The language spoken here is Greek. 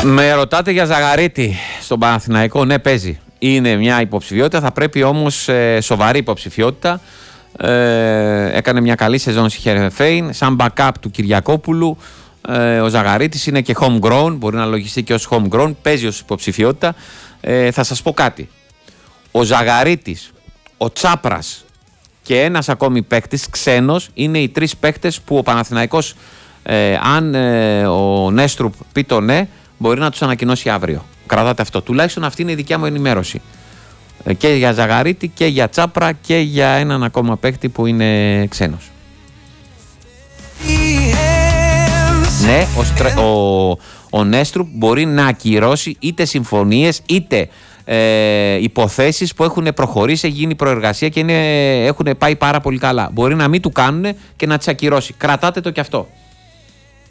Με ρωτάτε για Ζαγαρίτη στον Παναθηναϊκό. Ναι, παίζει. Είναι μια υποψηφιότητα, θα πρέπει όμως σοβαρή υποψηφιότητα. Έκανε μια καλή σεζόν στη Χερεφέιν, σαν backup του Κυριακόπουλου. Ο Ζαγαρίτης είναι και homegrown, μπορεί να λογιστεί και ως homegrown, παίζει ως υποψηφιότητα. Θα σας πω κάτι. Ο Ζαγαρίτης, ο Τσάπρας και ένας ακόμη παίκτης ξένος είναι οι τρεις παίκτες που ο Παναθηναϊκός, αν ο Νέστρουπ πει το ναι, μπορεί να τους ανακοινώσει αύριο. Κρατάτε αυτό. Τουλάχιστον αυτή είναι η δικιά μου ενημέρωση. Και για Ζαγαρίτη και για Τσάπρα και για έναν ακόμα παίκτη που είναι ξένος. Ναι, ο Νέστρουπ μπορεί να ακυρώσει είτε συμφωνίες είτε υποθέσεις που έχουν προχωρήσει, έχει γίνει προεργασία και έχουν πάει πάρα πολύ καλά. Μπορεί να μην του κάνουν και να τις ακυρώσει. Κρατάτε το κι αυτό.